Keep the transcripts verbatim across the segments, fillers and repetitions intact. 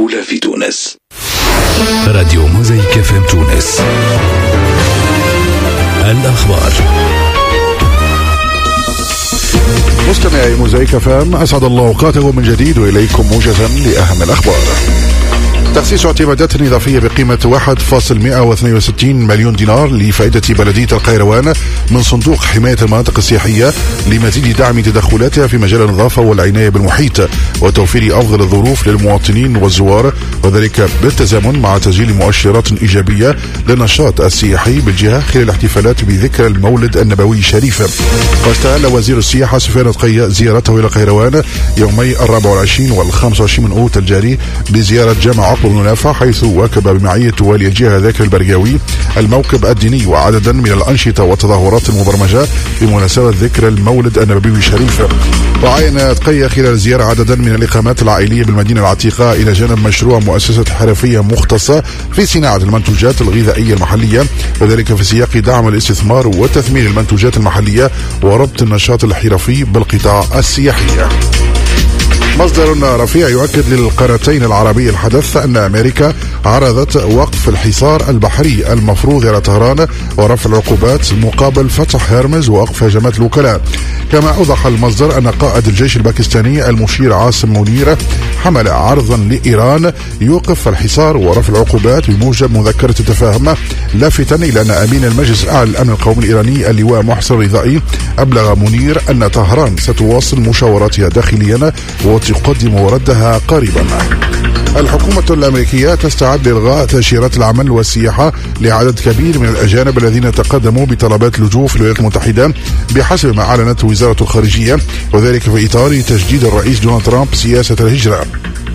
الأولى في تونس. راديو موزايك اف ام تونس. الأخبار. مستمعي موزايك اف ام، أسعد الله أوقاتكم من جديد وإليكم موجزا لأهم الأخبار. تخصيص اعتمادات إضافية بقيمة واحد فاصل مئة واثنين وستين مليون دينار لفائدة بلدية القيروان من صندوق حماية المناطق السياحية لمزيد دعم تدخلاتها في مجال النظافة والعناية بالمحيط وتوفير أفضل الظروف للمواطنين والزوار، وذلك بالتزامن مع تسجيل مؤشرات إيجابية للنشاط السياحي بالجهة خلال الاحتفالات بذكرى المولد النبوي الشريف. واستهل وزير السياحة سفيان القية زيارته إلى القيروان يومي الرابع والعشرين والخامس والعشرين من أوت الجاري بزيارة جامع عقب المنافع، حيث واكب بمعية والي الجهة ذاكر البرقاوي الموكب الديني وعددا من الأنشطة والتظاهرات المبرمجة بمناسبة ذكرى المولد النبوي الشريف. وعين قية خلال الزيارة عددا من الإقامات العائلية بالمدينة العتيقة إلى جانب مشروع مؤسسة حرفية مختصة في صناعة المنتوجات الغذائية المحلية، وذلك في سياق دعم الاستثمار وتثمين المنتوجات المحلية وربط النشاط الحرفي بالقطاع السياحي. مصدر رفيع يؤكد للقارتين العربية الحدث أن أمريكا عرضت وقف الحصار البحري المفروض على طهران ورفع العقوبات مقابل فتح هرمز ووقف هجمات الوكلاء. كما أوضح المصدر أن قائد الجيش الباكستاني المشير عاصم منير حمل عرضا لإيران يوقف الحصار ورفع العقوبات بموجب مذكرة التفاهم، لافتا إلى أن أمين المجلس الأعلى للأمن القومي الإيراني اللواء محسن رضائي أبلغ منير أن طهران ستواصل مشاوراتها داخليا وتقدم ردها قريبا. الحكومة الأمريكية تستعد لإلغاء تأشيرات العمل والسياحة لعدد كبير من الأجانب الذين تقدموا بطلبات اللجوء في الولايات المتحدة بحسب ما أعلنت وزارة الخارجية، وذلك في إطار تجديد الرئيس دونالد ترامب سياسة الهجرة.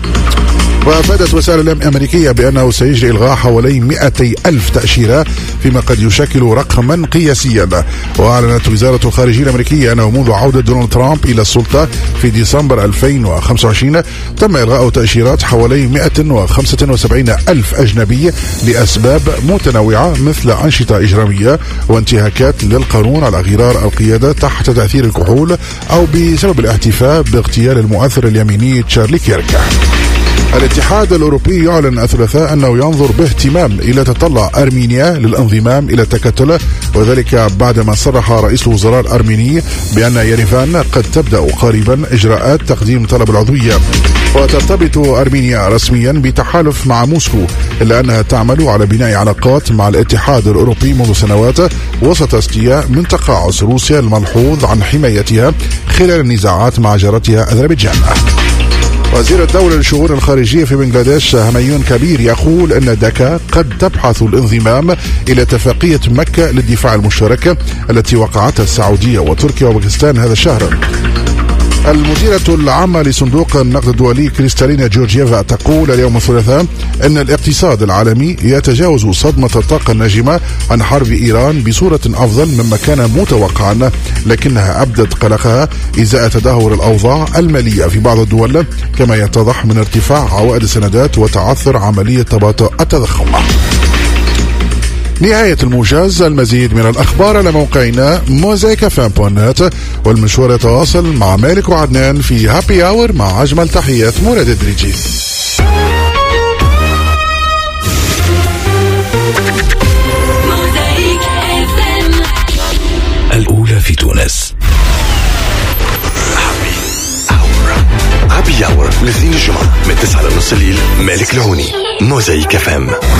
وأفادت وسائل الإعلام الأمريكية بأنه سيجري إلغاء حوالي مئتي ألف تأشيرة فيما قد يشكل رقما قياسيا. وأعلنت وزارة الخارجية الأمريكية أنه منذ عودة دونالد ترامب إلى السلطة في ديسمبر ألفين وخمسة وعشرين تم إلغاء تأشيرات حوالي مئة وخمسة وسبعين ألف أجنبي لأسباب متنوعة مثل أنشطة إجرامية وانتهاكات للقانون على غرار القيادة تحت تأثير الكحول أو بسبب الاحتفاء باغتيال المؤثر اليميني تشارلي كيرك. الاتحاد الأوروبي يعلن الثلاثاء أنه ينظر باهتمام إلى تطلع أرمينيا للانضمام إلى التكتل، وذلك بعدما صرح رئيس الوزراء الأرميني بأن يريفان قد تبدأ قريبا إجراءات تقديم طلب العضوية. وترتبط أرمينيا رسميا بتحالف مع موسكو، إلا أنها تعمل على بناء علاقات مع الاتحاد الأوروبي منذ سنوات وسط استياء من تقاعس روسيا الملحوظ عن حمايتها خلال النزاعات مع جارتها أذربيجان. وزير الدولة للشؤون الخارجية في بنغلاديش هميون كبير يقول أن دكا قد تبحث الانضمام إلى اتفاقية مكة للدفاع المشترك التي وقعتها السعودية وتركيا وباكستان هذا الشهر. المديرة العامة لصندوق النقد الدولي كريستالينا جورجييفا تقول اليوم الثلاثاء أن الاقتصاد العالمي يتجاوز صدمة الطاقة الناجمة عن حرب إيران بصورة أفضل مما كان متوقعا، لكنها أبدت قلقها إزاء تدهور الأوضاع المالية في بعض الدول، كما يتضح من ارتفاع عوائد السندات وتعثر عملية تباطؤ التضخم. نهاية الموجز. المزيد من الأخبار على موقعنا موزايك اف ام دوت نت، والمشوار يتواصل مع مالك وعدنان في هابي اور مع أجمل تحيات مراد الدريجي. الأولى في تونس. هابي اور الاثنين الجمعة من تسعة لنص الليل. مالك العوني موزايك اف ام.